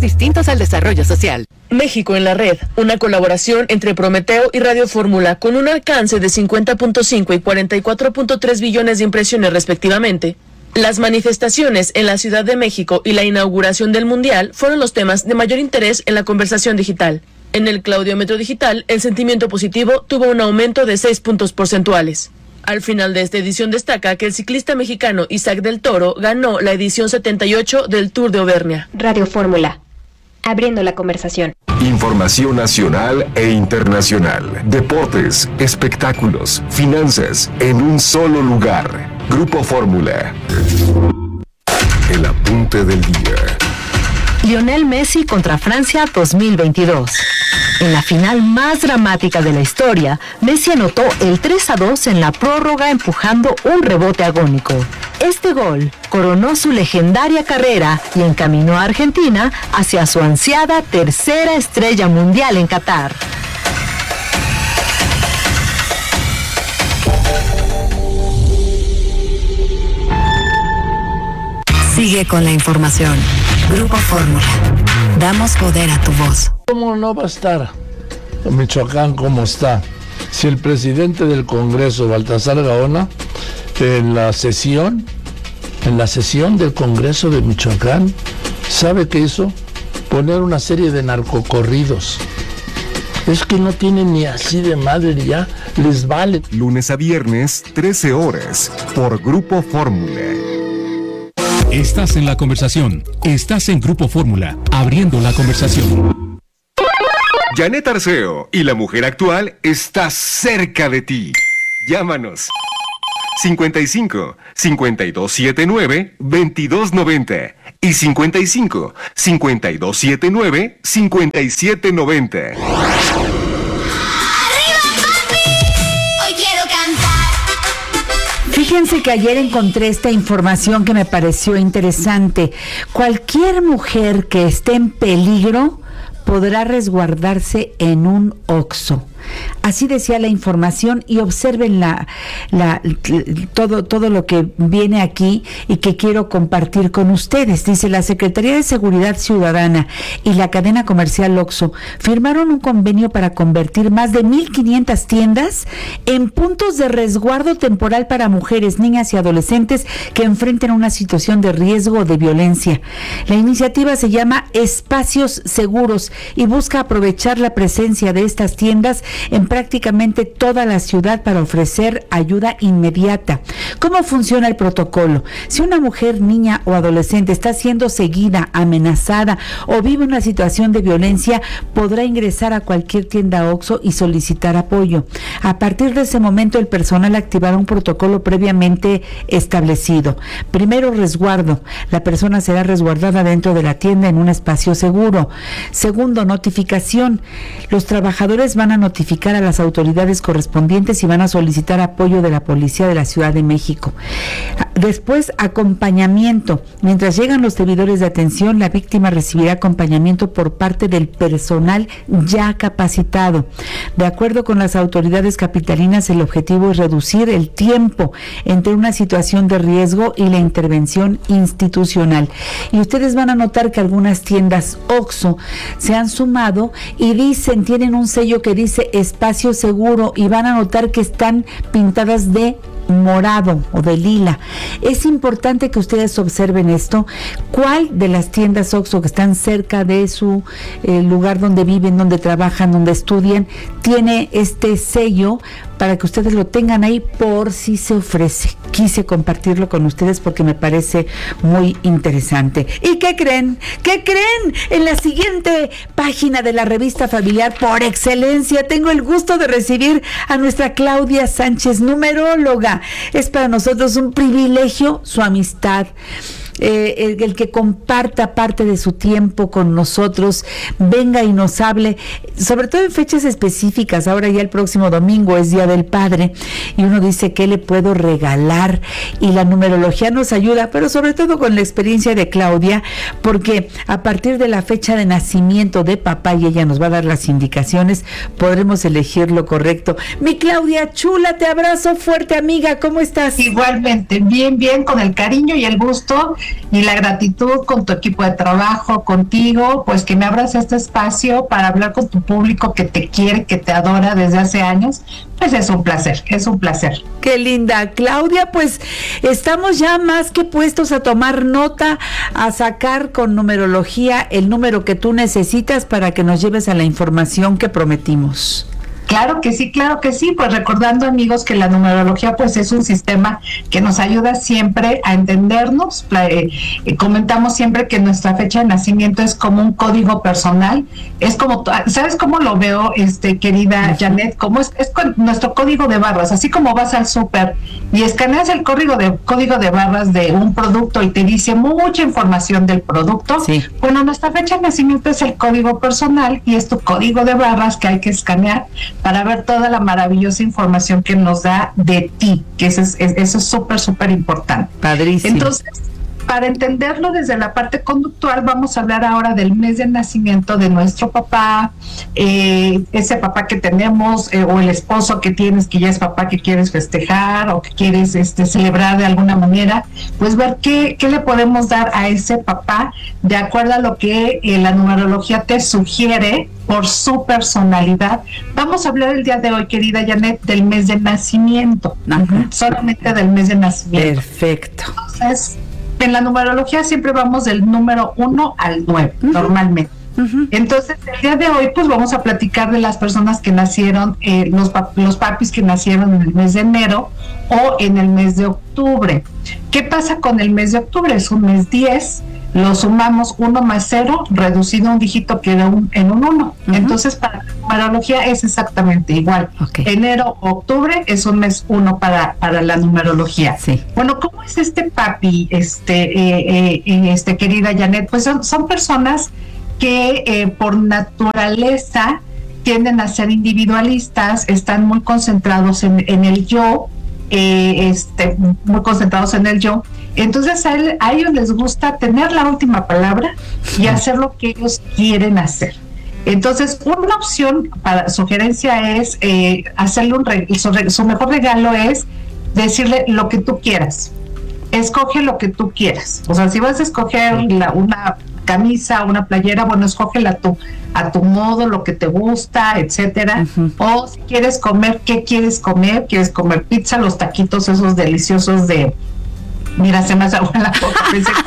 distintos al desarrollo social. México en la red, una colaboración entre Prometeo y Radio Fórmula con un alcance de 50.5 y 44.3 billones de impresiones respectivamente. Las manifestaciones en la Ciudad de México y la inauguración del Mundial fueron los temas de mayor interés en la conversación digital. En el Claudiómetro Digital, el sentimiento positivo tuvo un aumento de 6 puntos porcentuales. Al final de esta edición destaca que el ciclista mexicano Isaac del Toro ganó la edición 78 del Tour de Auvernia. Radio Fórmula, abriendo la conversación. Información nacional e internacional, deportes, espectáculos, finanzas, en un solo lugar. Grupo Fórmula. El apunte del día. Lionel Messi contra Francia 2022. En la final más dramática de la historia, Messi anotó el 3-2 en la prórroga empujando un rebote agónico. Este gol coronó su legendaria carrera y encaminó a Argentina hacia su ansiada tercera estrella mundial en Qatar. Sigue con la información. Grupo Fórmula. Damos poder a tu voz. ¿Cómo no va a estar Michoacán como está? Si el presidente del Congreso, Baltasar Gaona, en la sesión del Congreso de Michoacán, ¿sabe qué hizo? Poner una serie de narcocorridos. Es que no tienen ni así de madre, ya les vale. Lunes a viernes, 13 horas, por Grupo Fórmula. Estás en la conversación. Estás en Grupo Fórmula, abriendo la conversación. Janet Arceo y la mujer actual está cerca de ti. Llámanos. 55 5279 2290 y 55 5279 5790. Fíjense que ayer encontré esta información que me pareció interesante. Cualquier mujer que esté en peligro podrá resguardarse en un Oxxo. Así decía la información, y observen todo lo que viene aquí y que quiero compartir con ustedes. Dice: la Secretaría de Seguridad Ciudadana y la cadena comercial Oxxo firmaron un convenio para convertir más de 1,500 tiendas en puntos de resguardo temporal para mujeres, niñas y adolescentes que enfrenten una situación de riesgo o de violencia. La iniciativa se llama Espacios Seguros y busca aprovechar la presencia de estas tiendas en prácticamente toda la ciudad para ofrecer ayuda inmediata. ¿Cómo funciona el protocolo? Si una mujer, niña o adolescente está siendo seguida, amenazada o vive una situación de violencia, podrá ingresar a cualquier tienda Oxxo y solicitar apoyo. A partir de ese momento, el personal activará un protocolo previamente establecido. Primero, resguardo. La persona será resguardada dentro de la tienda en un espacio seguro. Segundo, notificación. Los trabajadores van a notificar a las autoridades correspondientes y van a solicitar apoyo de la Policía de la Ciudad de México. Después, acompañamiento. Mientras llegan los servidores de atención, la víctima recibirá acompañamiento por parte del personal ya capacitado. De acuerdo con las autoridades capitalinas, el objetivo es reducir el tiempo entre una situación de riesgo y la intervención institucional. Y ustedes van a notar que algunas tiendas Oxxo se han sumado y tienen un sello que dice Espacio Seguro, y van a notar que están pintadas de morado o de lila. Es importante que ustedes observen esto. ¿Cuál de las tiendas Oxxo que están cerca de su lugar donde viven, donde trabajan, donde estudian, tiene este sello para que ustedes lo tengan ahí por si se ofrece? Quise compartirlo con ustedes porque me parece muy interesante. ¿Y qué creen? ¿Qué creen? En la siguiente página de la revista familiar por excelencia tengo el gusto de recibir a nuestra Claudia Sánchez, numeróloga. Es para nosotros un privilegio su amistad. El que comparta parte de su tiempo con nosotros, venga y nos hable, sobre todo en fechas específicas. Ahora ya el próximo domingo es Día del Padre y uno dice, ¿qué le puedo regalar? Y la numerología nos ayuda, pero sobre todo con la experiencia de Claudia, porque a partir de la fecha de nacimiento de papá, y ella nos va a dar las indicaciones, podremos elegir lo correcto. Mi Claudia chula, te abrazo fuerte, amiga, ¿cómo estás? Igualmente, bien, con el cariño y el gusto y la gratitud con tu equipo de trabajo, contigo, pues que me abras este espacio para hablar con tu público que te quiere, que te adora desde hace años. Pues es un placer, es un placer. Qué linda, Claudia, pues estamos ya más que puestos a tomar nota, a sacar con numerología el número que tú necesitas para que nos lleves a la información que prometimos. Claro que sí, pues recordando, amigos, que la numerología pues es un sistema que nos ayuda siempre a entendernos. Comentamos siempre que nuestra fecha de nacimiento es como un código personal, es como, ¿sabes cómo lo veo, querida Janet? Como es con nuestro código de barras, así como vas al súper y escaneas el código de barras de un producto y te dice mucha información del producto. Sí. Bueno, nuestra fecha de nacimiento es el código personal y es tu código de barras que hay que escanear para ver toda la maravillosa información que nos da de ti, que eso es súper, súper importante. Padrísimo. Entonces, para entenderlo desde la parte conductual, vamos a hablar ahora del mes de nacimiento de nuestro papá, ese papá que tenemos, o el esposo que tienes, que ya es papá, que quieres festejar o que quieres celebrar de alguna manera, pues ver qué le podemos dar a ese papá de acuerdo a lo que la numerología te sugiere por su personalidad. Vamos a hablar el día de hoy, querida Janet, del mes de nacimiento. Ajá. Solamente del mes de nacimiento. Perfecto. Entonces, en la numerología siempre vamos del número 1 al 9, normalmente. Entonces, el día de hoy, pues vamos a platicar de las personas que nacieron, los papis que nacieron en el mes de enero o en el mes de octubre. ¿Qué pasa con el mes de octubre? Es un mes 10, lo sumamos 1 más 0, reducido a un dígito queda en un 1. Entonces, para la numerología es exactamente igual. Okay. Enero o octubre es un mes 1 para la numerología. Sí. Bueno, ¿cómo es este papi, querida Janet? Pues son personas que por naturaleza tienden a ser individualistas, están muy concentrados en el yo, muy concentrados en el yo. Entonces a ellos les gusta tener la última palabra y hacer lo que ellos quieren hacer. Entonces, una opción para sugerencia es hacerle su mejor regalo es decirle lo que tú quieras. Escoge lo que tú quieras. O sea, si vas a escoger una camisa, una playera, bueno, escógela a tu modo, lo que te gusta, etcétera. O si quieres comer, ¿qué quieres comer? ¿Quieres comer pizza? Los taquitos esos deliciosos de... Mira, se me hace agua en la boca.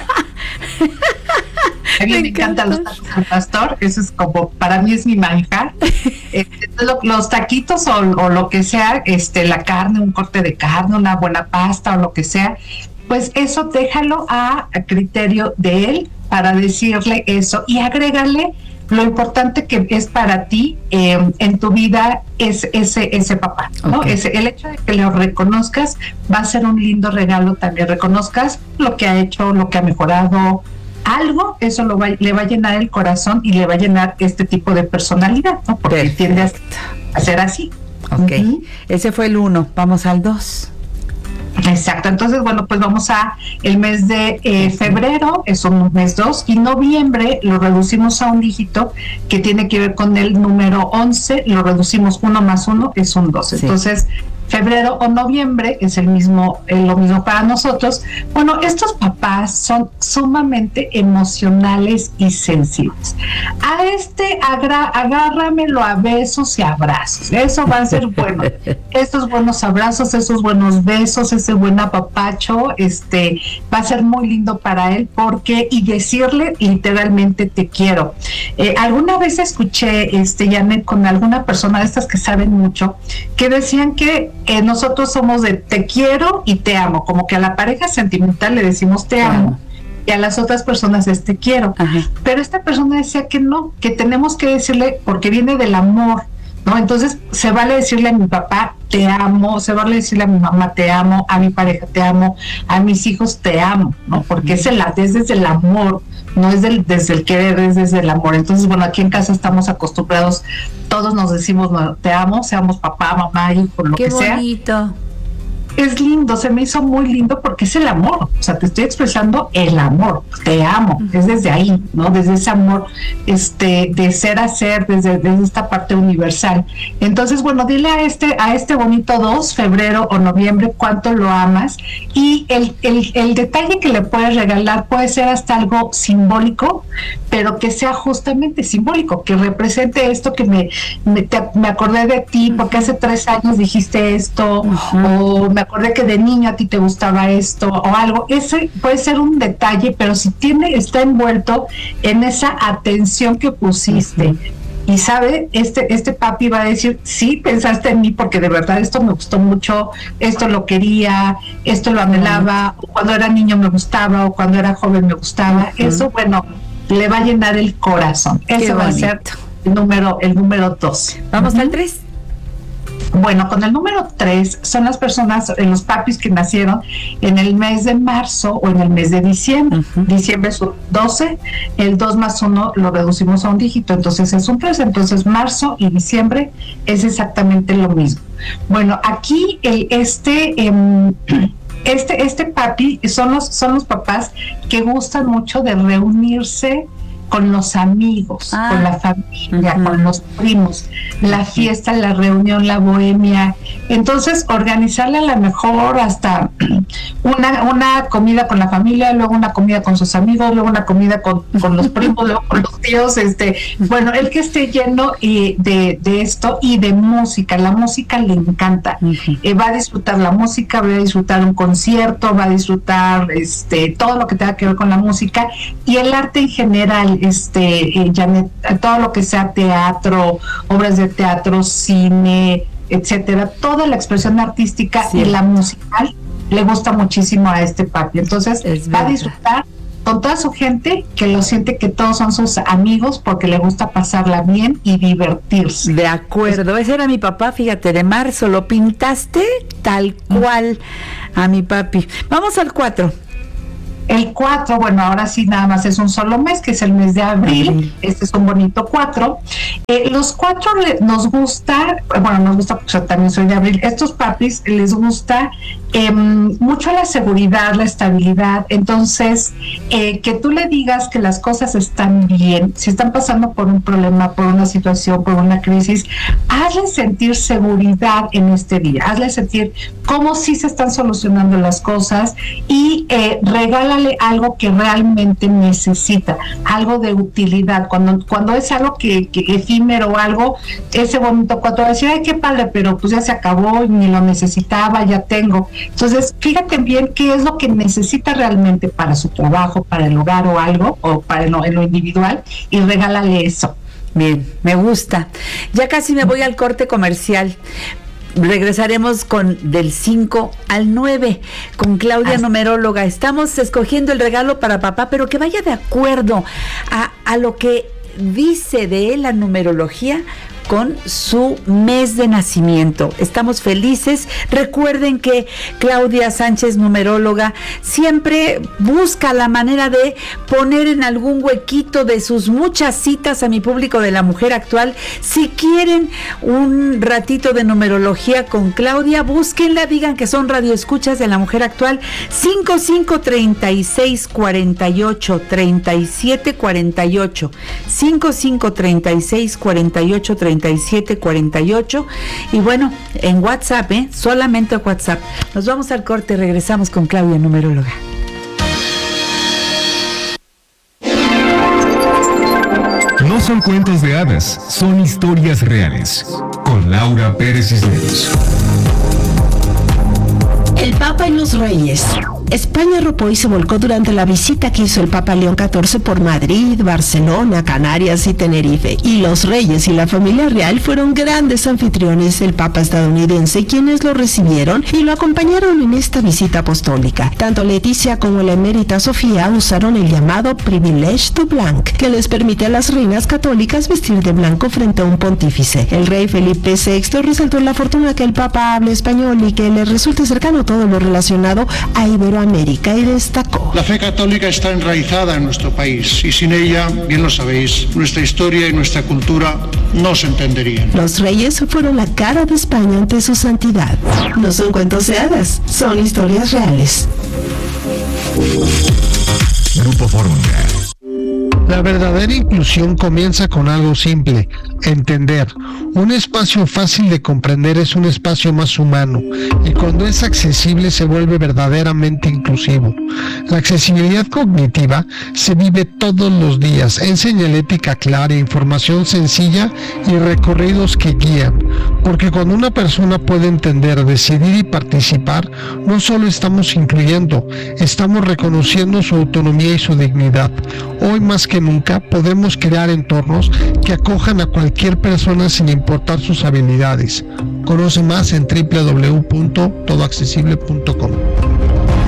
A mí me encantan los tacos al pastor, eso es como, para mí es mi manjar. Los taquitos o lo que sea, la carne, un corte de carne, una buena pasta o lo que sea, pues eso déjalo a criterio de él para decirle eso y agrégale lo importante que es para ti en tu vida es ese papá, ¿no? Okay. El hecho de que lo reconozcas va a ser un lindo regalo también. Reconozcas lo que ha hecho, lo que ha mejorado, algo, eso le va a llenar el corazón y le va a llenar este tipo de personalidad, ¿no? Porque tiende a ser así. Ok, ese fue el 1, vamos al 2. Exacto, entonces bueno, pues vamos a el mes de febrero, es un mes 2, y noviembre lo reducimos a un dígito que tiene que ver con el número 11, lo reducimos 1 más 1 es un 2, sí. Entonces febrero o noviembre es lo mismo para nosotros. Bueno, estos papás son sumamente emocionales y sensibles. Agárramelo a besos y abrazos, eso va a ser bueno. Estos buenos abrazos, esos buenos besos, ese buen apapacho, va a ser muy lindo para él, y decirle literalmente te quiero. Alguna vez escuché, Janet, con alguna persona de estas que saben mucho, que decían que nosotros somos de te quiero y te amo, como que a la pareja sentimental le decimos te amo y a las otras personas es te quiero. Ajá. Pero esta persona decía que no, que tenemos que decirle porque viene del amor, ¿no? Entonces se vale decirle a mi papá te amo, se vale decirle a mi mamá te amo, a mi pareja te amo, a mis hijos te amo, ¿no? Porque es desde el amor, no es desde el querer, es desde el amor. Entonces, bueno, aquí en casa estamos acostumbrados, todos nos decimos te amo, seamos papá, mamá, hijo, lo que sea. Qué bonito. es lindo, se me hizo muy lindo porque es el amor, o sea, te estoy expresando el amor, te amo, es desde ahí, ¿no? Desde ese amor, de ser a ser, desde esta parte universal. Entonces, bueno, dile a este bonito 2, febrero o noviembre, cuánto lo amas, y el detalle que le puedes regalar puede ser hasta algo simbólico, pero que sea justamente simbólico, que represente esto que me acordé de ti, porque hace 3 años dijiste esto, o me acordé que de niño a ti te gustaba esto o algo. Ese puede ser un detalle, pero si está envuelto en esa atención que pusiste. Y sabe, este papi va a decir, sí, pensaste en mí porque de verdad esto me gustó mucho, esto lo quería, esto lo anhelaba, o cuando era niño me gustaba, o cuando era joven me gustaba. Eso, bueno, le va a llenar el corazón. Eso va a ser el número 2. Vamos al 3. Bueno, con el número 3 son las personas, los papis que nacieron en el mes de marzo o en el mes de diciembre. Diciembre es un 12, el 2 más 1 lo reducimos a un dígito, entonces es un 3. Entonces marzo y diciembre es exactamente lo mismo. Bueno, aquí este papi son los papás que gustan mucho de reunirse con los amigos, con la familia, con los primos, la fiesta, la reunión, la bohemia. Entonces, organizarle a lo mejor hasta una comida con la familia, luego una comida con sus amigos, luego una comida con los primos, luego con los tíos, bueno, el que esté lleno de esto y de música. La música le encanta. Va a disfrutar la música, va a disfrutar un concierto, va a disfrutar todo lo que tenga que ver con la música y el arte en general. Janet, todo lo que sea teatro, obras de teatro, cine, etcétera, toda la expresión artística y la musical le gusta muchísimo a este papi. Entonces va a disfrutar con toda su gente, que lo siente que todos son sus amigos porque le gusta pasarla bien y divertirse. De acuerdo, ese era mi papá, fíjate, de marzo, lo pintaste tal cual a mi papi. Vamos al 4. El 4, bueno, ahora sí nada más es un solo mes, que es el mes de abril. Este es un bonito 4. Los 4 nos gusta porque yo también soy de abril. Estos papis les gusta mucho la seguridad, la estabilidad. Entonces, que tú le digas que las cosas están bien, si están pasando por un problema, por una situación, por una crisis, hazle sentir seguridad en este día, hazle sentir cómo sí se están solucionando las cosas y regálale algo que realmente necesita, algo de utilidad. Cuando es algo que efímero o algo, ese bonito 4 va a decir, ay, qué padre, pero pues ya se acabó y ni lo necesitaba, ya tengo. Entonces, fíjate bien qué es lo que necesita realmente para su trabajo, para el hogar o algo, o para en lo individual, y regálale eso. Bien, me gusta. Ya casi me voy al corte comercial. Regresaremos del 5 al 9 con Claudia, numeróloga. Estamos escogiendo el regalo para papá, pero que vaya de acuerdo a lo que dice de él la numerología con su mes de nacimiento. Estamos felices. Recuerden que Claudia Sánchez, numeróloga, siempre busca la manera de poner en algún huequito de sus muchas citas a mi público de La Mujer Actual. Si quieren un ratito de numerología con Claudia, búsquenla, digan que son radioescuchas de La Mujer Actual. 5536483748 5536483748 y bueno, en WhatsApp, solamente WhatsApp. Nos vamos al corte y regresamos con Claudia, numeróloga. No son cuentos de hadas, son historias reales. Con Laura Pérez Cisneros. El Papa y los Reyes. España arropó y se volcó durante la visita que hizo el Papa León XIV por Madrid, Barcelona, Canarias y Tenerife. Y los reyes y la familia real fueron grandes anfitriones del Papa estadounidense, quienes lo recibieron y lo acompañaron en esta visita apostólica. Tanto Leticia como la emérita Sofía usaron el llamado Privilège du Blanc, que les permite a las reinas católicas vestir de blanco frente a un pontífice. El rey Felipe VI resaltó la fortuna que el Papa hable español y que le resulte cercano todo lo relacionado a Iberoamérica Centroamérica y destacó: la fe católica está enraizada en nuestro país y sin ella, bien lo sabéis, nuestra historia y nuestra cultura no se entenderían. Los reyes fueron la cara de España ante su santidad. No son cuentos de hadas, son historias reales. Grupo Fórmula. La verdadera inclusión comienza con algo simple: entender. Un espacio fácil de comprender es un espacio más humano, y cuando es accesible se vuelve verdaderamente inclusivo. La accesibilidad cognitiva se vive todos los días en señalética clara, información sencilla y recorridos que guían, porque cuando una persona puede entender, decidir y participar, no solo estamos incluyendo, estamos reconociendo su autonomía y su dignidad. Hoy más que nunca podemos crear entornos que acojan a cualquier persona sin importar sus habilidades. Conoce más en www.todoaccesible.com.